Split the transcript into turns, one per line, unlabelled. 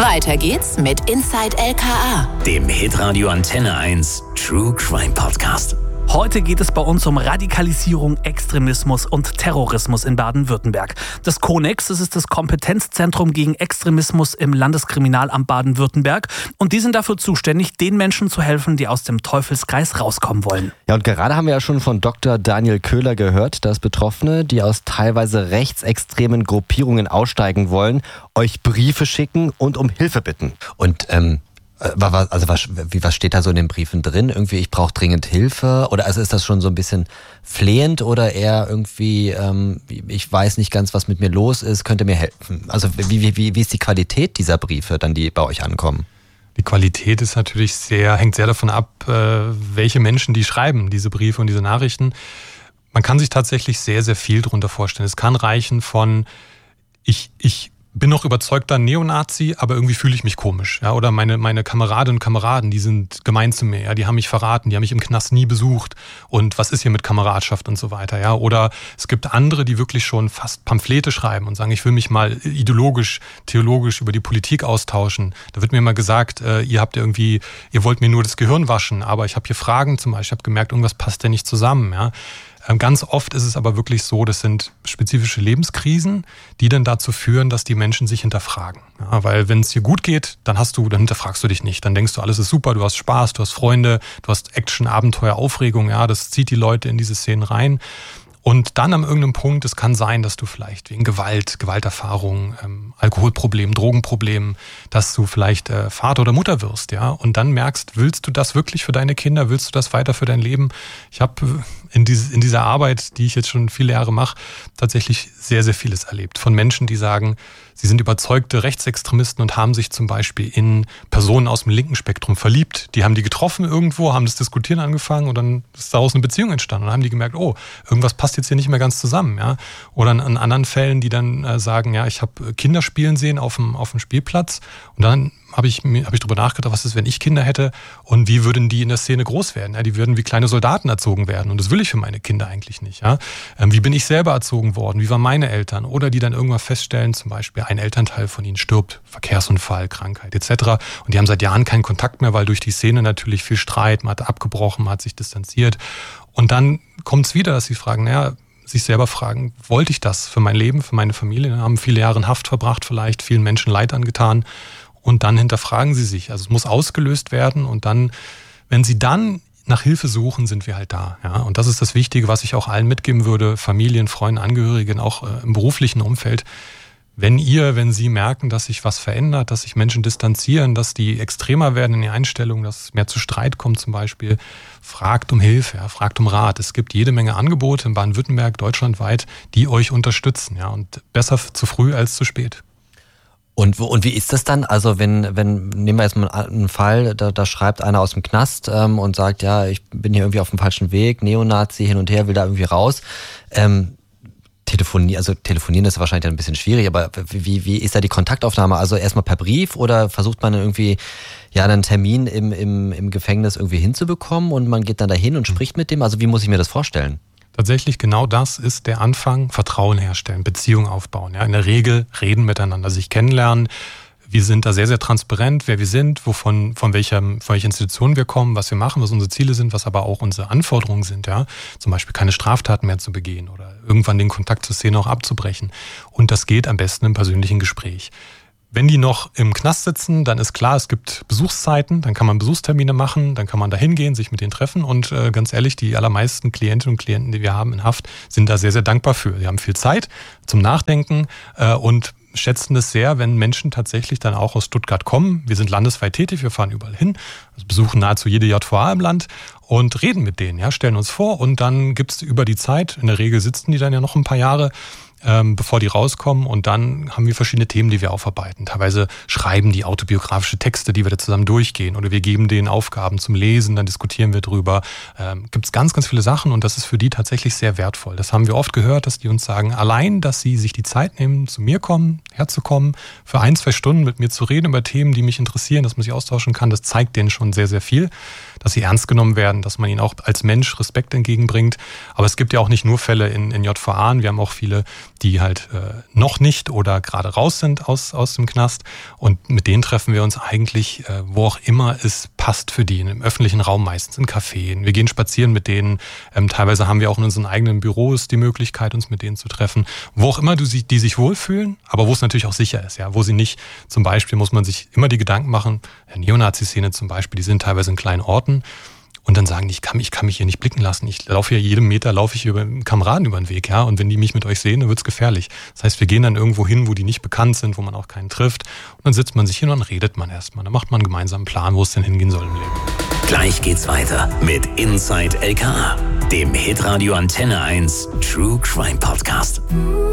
Weiter geht's mit Inside LKA,
dem Hitradio Antenne 1 True Crime Podcast.
Heute geht es bei uns um Radikalisierung, Extremismus und Terrorismus in Baden-Württemberg. Das CONEX, das ist das Kompetenzzentrum gegen Extremismus im Landeskriminalamt Baden-Württemberg. Und die sind dafür zuständig, den Menschen zu helfen, die aus dem Teufelskreis rauskommen wollen.
Ja, und gerade haben wir ja schon von Dr. Daniel Köhler gehört, dass Betroffene, die aus teilweise rechtsextremen Gruppierungen aussteigen wollen, euch Briefe schicken und um Hilfe bitten. Und was steht da so in den Briefen drin? Irgendwie, ich brauche dringend Hilfe? Oder also ist das schon so ein bisschen flehend oder eher irgendwie, ich weiß nicht ganz, was mit mir los ist, könnt ihr mir helfen? Also wie ist die Qualität dieser Briefe dann, die bei euch ankommen?
Die Qualität ist natürlich hängt sehr davon ab, welche Menschen die schreiben, diese Briefe und diese Nachrichten. Man kann sich tatsächlich sehr, sehr viel darunter vorstellen. Es kann reichen von, ich bin noch überzeugter Neonazi, aber irgendwie fühle ich mich komisch. Ja? Oder meine Kameradinnen und Kameraden, die sind gemein zu mir. Ja? Die haben mich verraten, die haben mich im Knast nie besucht. Und was ist hier mit Kameradschaft und so weiter. Ja? Oder es gibt andere, die wirklich schon fast Pamphlete schreiben und sagen, ich will mich mal ideologisch, theologisch über die Politik austauschen. Da wird mir immer gesagt, ihr wollt mir nur das Gehirn waschen, aber ich habe hier Fragen zum Beispiel. Ich habe gemerkt, irgendwas passt ja nicht zusammen. Ja? Ganz oft ist es aber wirklich so, das sind spezifische Lebenskrisen, die dann dazu führen, dass die Menschen sich hinterfragen. Ja, weil wenn es dir gut geht, dann hinterfragst du dich nicht. Dann denkst du, alles ist super, du hast Spaß, du hast Freunde, du hast Action, Abenteuer, Aufregung. Ja, das zieht die Leute in diese Szenen rein. Und dann an irgendeinem Punkt, es kann sein, dass du vielleicht wegen Gewalterfahrung, Alkoholproblemen, Drogenproblemen, dass du vielleicht Vater oder Mutter wirst, ja, und dann merkst, willst du das wirklich für deine Kinder, willst du das weiter für dein Leben? Ich habe in dieser Arbeit, die ich jetzt schon viele Jahre mache, tatsächlich sehr, sehr vieles erlebt. Von Menschen, die sagen, sie sind überzeugte Rechtsextremisten und haben sich zum Beispiel in Personen aus dem linken Spektrum verliebt. Die haben die getroffen irgendwo, haben das Diskutieren angefangen und dann ist daraus eine Beziehung entstanden. Und dann haben die gemerkt, oh, irgendwas passt jetzt hier nicht mehr ganz zusammen. Ja? Oder in anderen Fällen, die dann sagen, ja, ich habe Kinder spielen sehen auf dem Spielplatz und dann habe ich darüber nachgedacht, was ist, wenn ich Kinder hätte und wie würden die in der Szene groß werden? Ja, die würden wie kleine Soldaten erzogen werden und das will ich für meine Kinder eigentlich nicht. Ja? Wie bin ich selber erzogen worden? Wie waren meine Eltern? Oder die dann irgendwann feststellen, zum Beispiel ein Elternteil von ihnen stirbt, Verkehrsunfall, Krankheit etc. Und die haben seit Jahren keinen Kontakt mehr, weil durch die Szene natürlich viel Streit, man hat abgebrochen, man hat sich distanziert. Und dann kommt es wieder, dass sie sich selber fragen, wollte ich das für mein Leben, für meine Familie? Dann haben viele Jahre in Haft verbracht, vielleicht vielen Menschen Leid angetan. Und dann hinterfragen sie sich. Also es muss ausgelöst werden und dann, wenn sie dann nach Hilfe suchen, sind wir halt da. Ja? Und das ist das Wichtige, was ich auch allen mitgeben würde, Familien, Freunden, Angehörigen, auch im beruflichen Umfeld. Wenn Sie merken, dass sich was verändert, dass sich Menschen distanzieren, dass die extremer werden in der Einstellung, dass es mehr zu Streit kommt zum Beispiel, fragt um Hilfe, ja, fragt um Rat. Es gibt jede Menge Angebote in Baden-Württemberg, deutschlandweit, die euch unterstützen. Ja? Und besser zu früh als zu spät.
Und wie ist das dann? Also wenn nehmen wir jetzt mal einen Fall, da schreibt einer aus dem Knast und sagt, ja, ich bin hier irgendwie auf dem falschen Weg, Neonazi hin und her, will da irgendwie raus. Telefonieren ist wahrscheinlich ein bisschen schwierig, aber wie ist da die Kontaktaufnahme? Also erstmal per Brief oder versucht man irgendwie einen Termin im Gefängnis irgendwie hinzubekommen und man geht dann dahin und spricht mit dem? Also wie muss ich mir das vorstellen?
Tatsächlich genau das ist der Anfang, Vertrauen herstellen, Beziehung aufbauen. Ja, in der Regel reden miteinander, sich kennenlernen. Wir sind da sehr, sehr transparent, wer wir sind, von welcher Institution wir kommen, was wir machen, was unsere Ziele sind, was aber auch unsere Anforderungen sind. Ja, zum Beispiel keine Straftaten mehr zu begehen oder irgendwann den Kontakt zur Szene auch abzubrechen. Und das geht am besten im persönlichen Gespräch. Wenn die noch im Knast sitzen, dann ist klar, es gibt Besuchszeiten, dann kann man Besuchstermine machen, dann kann man da hingehen, sich mit denen treffen und ganz ehrlich, die allermeisten Klientinnen und Klienten, die wir haben in Haft, sind da sehr, sehr dankbar für. Die haben viel Zeit zum Nachdenken und schätzen es sehr, wenn Menschen tatsächlich dann auch aus Stuttgart kommen. Wir sind landesweit tätig, wir fahren überall hin, also besuchen nahezu jede JVA im Land und reden mit denen, ja, stellen uns vor und dann gibt es über die Zeit, in der Regel sitzen die dann ja noch ein paar Jahre, bevor die rauskommen und dann haben wir verschiedene Themen, die wir aufarbeiten. Teilweise schreiben die autobiografische Texte, die wir da zusammen durchgehen oder wir geben denen Aufgaben zum Lesen, dann diskutieren wir drüber. Gibt es ganz, ganz viele Sachen und das ist für die tatsächlich sehr wertvoll. Das haben wir oft gehört, dass die uns sagen, allein, dass sie sich die Zeit nehmen, zu mir herzukommen, für 1-2 Stunden mit mir zu reden über Themen, die mich interessieren, dass man sich austauschen kann, das zeigt denen schon sehr, sehr viel, dass sie ernst genommen werden, dass man ihnen auch als Mensch Respekt entgegenbringt. Aber es gibt ja auch nicht nur Fälle in JVA, wir haben auch viele, die halt noch nicht oder gerade raus sind aus dem Knast. Und mit denen treffen wir uns eigentlich, wo auch immer es passt für die. Im öffentlichen Raum, meistens in Cafés. Wir gehen spazieren mit denen. Teilweise haben wir auch in unseren eigenen Büros die Möglichkeit, uns mit denen zu treffen. Wo auch immer die sich wohlfühlen, aber wo es natürlich auch sicher ist. Ja? Wo sie nicht, zum Beispiel muss man sich immer die Gedanken machen, Neonazi-Szene zum Beispiel, die sind teilweise in kleinen Orten. Und dann sagen die, ich kann mich hier nicht blicken lassen. Ich laufe hier jeden Meter, laufe ich über Kameraden über den Weg, ja. Und wenn die mich mit euch sehen, dann wird's gefährlich. Das heißt, wir gehen dann irgendwo hin, wo die nicht bekannt sind, wo man auch keinen trifft. Und dann sitzt man sich hin und dann redet man erstmal. Dann macht man einen gemeinsamen Plan, wo es denn hingehen soll im Leben.
Gleich geht's weiter mit Inside LKA, dem Hitradio Antenne 1 True Crime Podcast.